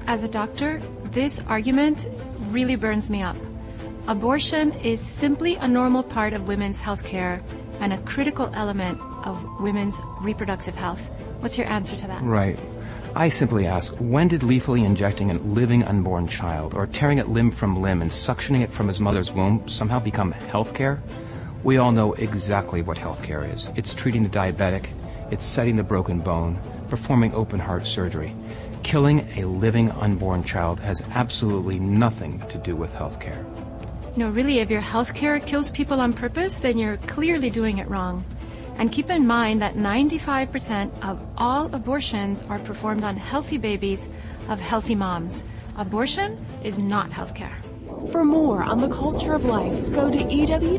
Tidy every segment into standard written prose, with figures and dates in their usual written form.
As a doctor, this argument really burns me up. Abortion is simply a normal part of women's health care and a critical element of women's reproductive health. What's your answer to that? Right. I simply ask, when did lethally injecting a living unborn child or tearing it limb from limb and suctioning it from his mother's womb somehow become health care? We all know exactly what health care is. It's treating the diabetic, it's setting the broken bone, performing open heart surgery. Killing a living unborn child has absolutely nothing to do with health care. Really, if your health care kills people on purpose, then you're clearly doing it wrong. And keep in mind that 95% of all abortions are performed on healthy babies of healthy moms. Abortion is not health care. For more on the culture of life, go to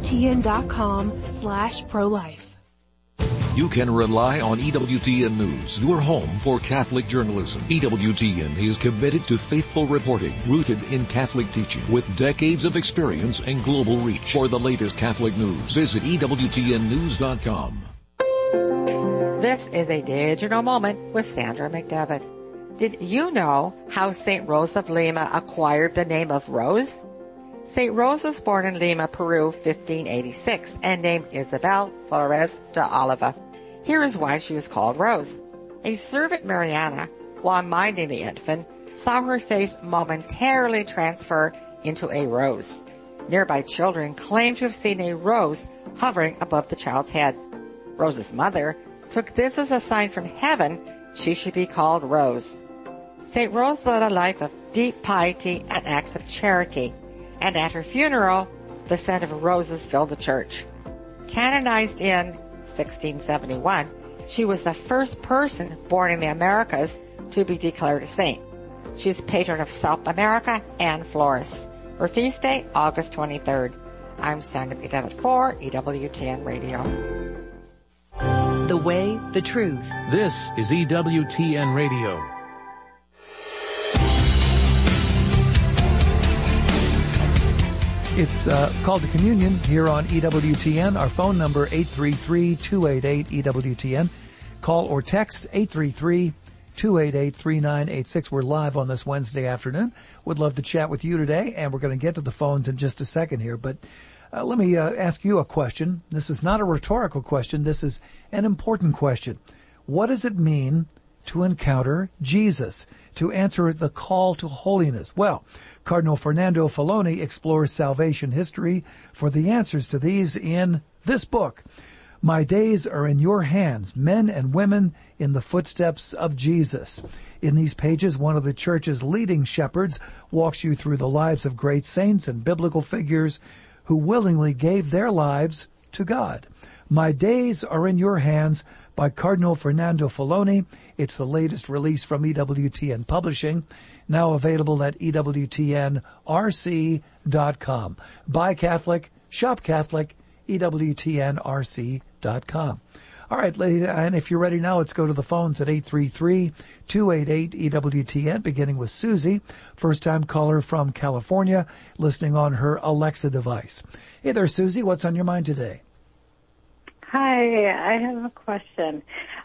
EWTN.com/pro-life. You can rely on EWTN News, your home for Catholic journalism. EWTN is committed to faithful reporting, rooted in Catholic teaching, with decades of experience and global reach. For the latest Catholic news, visit EWTNnews.com. This is a digital moment with Sandra McDevitt. Did you know how St. Rose of Lima acquired the name of Rose? St. Rose was born in Lima, Peru, 1586, and named Isabel Flores de Oliva. Here is why she was called Rose. A servant, Mariana, while minding the infant, saw her face momentarily transfer into a rose. Nearby children claimed to have seen a rose hovering above the child's head. Rose's mother took this as a sign from heaven she should be called Rose. St. Rose led a life of deep piety and acts of charity, and at her funeral, the scent of roses filled the church. Canonized in 1671, she was the first person born in the Americas to be declared a saint. She is patron of South America and Flores. Her feast day, August 23rd. I'm Sandra McDevitt for EWTN Radio. The way, the truth. This is EWTN Radio. It's called to communion here on EWTN. Our phone number, 833-288-EWTN. Call or text 833-288-3986. We're live on this Wednesday afternoon. Would love to chat with you today, and we're going to get to the phones in just a second here. But let me ask you a question. This is not a rhetorical question. This is an important question. What does it mean to encounter Jesus, to answer the call to holiness? Well, Cardinal Fernando Filoni explores salvation history for the answers to these in this book, My Days Are in Your Hands, Men and Women in the Footsteps of Jesus. In these pages, one of the Church's leading shepherds walks you through the lives of great saints and biblical figures who willingly gave their lives to God. My Days Are in Your Hands by Cardinal Fernando Filoni. It's the latest release from EWTN Publishing, now available at EWTNRC.com. Buy Catholic, shop Catholic, EWTNRC.com. All right, ladies, and if you're ready now, let's go to the phones at 833-288-EWTN, beginning with Susie, first-time caller from California, listening on her Alexa device. Hey there, Susie. What's on your mind today? Hi, I have a question.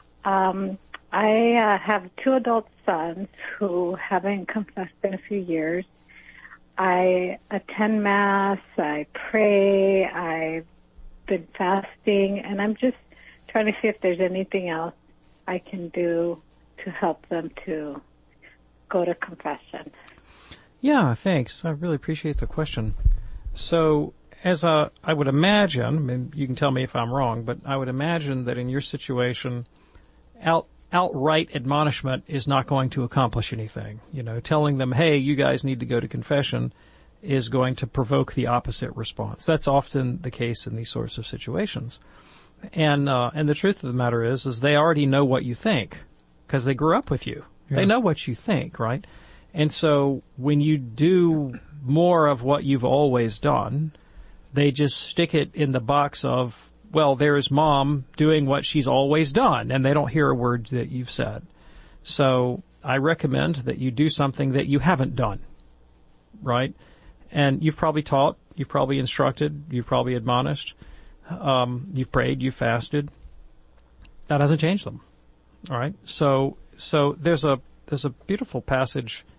I have two adult sons who haven't confessed in a few years. I attend Mass, I pray, I've been fasting, and I'm just trying to see if there's anything else I can do to help them to go to confession. Yeah, thanks. I really appreciate the question. So, I would imagine, I mean, you can tell me if I'm wrong, but I would imagine that in your situation, outright admonishment is not going to accomplish anything. Telling them, hey, you guys need to go to confession is going to provoke the opposite response. That's often the case in these sorts of situations. And the truth of the matter is they already know what you think because they grew up with you. Yeah. They know what you think, right? And so when you do more of what you've always done, they just stick it in the box of, well, there's Mom doing what she's always done, and they don't hear a word that you've said. So I recommend that you do something that you haven't done, right? And you've probably taught, you've probably instructed, you've probably admonished, you've prayed, you've fasted. That hasn't changed them, all right? So there's a beautiful passage